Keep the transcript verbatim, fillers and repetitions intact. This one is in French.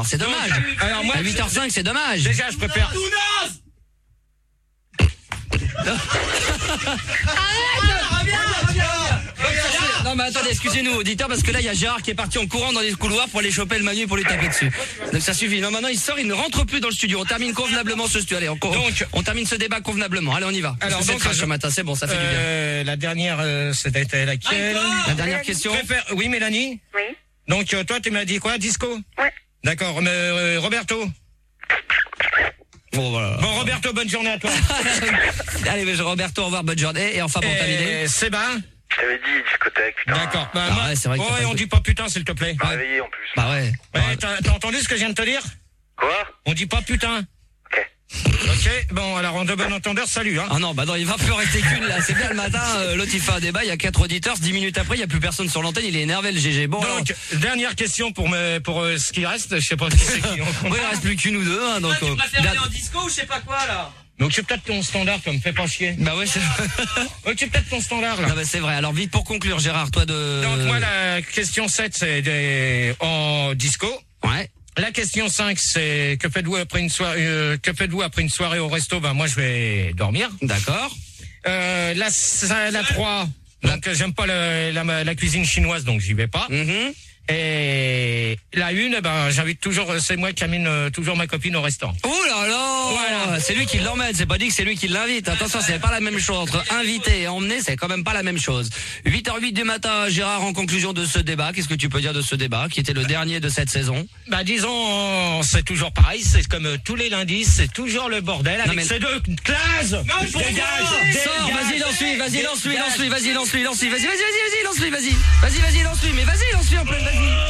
C'est dommage. Donc, alors moi, à huit heures cinq, c'est dommage. Déjà, je préfère. Non mais attendez, excusez-nous auditeurs, parce que là il y a Gérard qui est parti en courant dans les couloirs pour aller choper le Manu et pour lui taper dessus. Donc ça suffit. Non, maintenant il sort, il ne rentre plus dans le studio. On termine convenablement ce studio. Allez, on, donc, on termine ce débat convenablement. Allez, on y va. Alors donc ce matin, c'est bon, ça fait euh, du bien. La dernière, euh, c'était laquelle? La dernière question. Préfère... Oui, Mélanie. Oui. Donc euh, toi, tu m'as dit quoi, disco? Ouais. D'accord. Mais euh, Roberto. Bon, voilà. Bon, Roberto, bonne journée à toi. Allez, mais Roberto, au revoir, bonne journée. Et enfin, pour terminer. Sébastien. Je t'avais dit discothèque, putain. D'accord. Bah, ah moi... ouais, c'est vrai que oh, ouais, on de... dit pas putain, s'il te plaît. Pas réveillé en plus. Bah ouais. Ouais, ouais. T'as, t'as entendu ce que je viens de te dire? Quoi? On dit pas putain. Ok. Ok, bon, alors en de bon entendeur, salut. Hein. Ah non, bah non, il va plus rester qu'une là. C'est bien le matin, euh, l'autre il fait un débat, il y a quatre auditeurs, dix minutes après, il y a plus personne sur l'antenne, il est énervé le G G. Bon, donc, alors... dernière question pour me, pour euh, ce qui reste, je sais pas qui c'est qui. Oui, il reste plus qu'une ou deux, hein, donc. Tu euh, préfères aller en disco ou je sais pas quoi là? Donc c'est peut-être ton standard, toi, me fais pas chier. Bah ouais, c'est Ok, c'est peut-être ton standard là. non, bah c'est vrai. Alors vite pour conclure, Gérard, toi de. Donc moi la question sept c'est des... en disco. Ouais. La question cinq c'est que faites-vous après une soirée euh, que faites-vous après une soirée au resto? Ben moi je vais dormir. D'accord. Euh, la la trois donc j'aime pas le, la, la cuisine chinoise donc j'y vais pas. Mm-hmm. Et la une, ben j'invite toujours, c'est moi qui amène euh, toujours ma copine au restaurant. Oh là là. Voilà. C'est lui qui l'emmène, c'est pas dit que c'est lui qui l'invite. Attention, c'est pas la même chose entre inviter et emmener, c'est quand même pas la même chose. huit heures huit du matin, Gérard, en conclusion de ce débat, qu'est-ce que tu peux dire de ce débat qui était le dernier de cette saison? Bah disons, c'est toujours pareil, c'est comme euh, tous les lundis, c'est toujours le bordel avec mais... ces deux classes. Non, il faut Dégage, Sors, dégage, vas-y, lance-lui, vas-y, lance-lui, dégage. lance-lui, vas-y, lance-lui, lance-lui, vas-y, vas-y, vas-y, vas-y, lance-lui, vas-y. Vas-y, vas-y, lance-lui, mais vas-y, lance-lui en pleine, vas-y.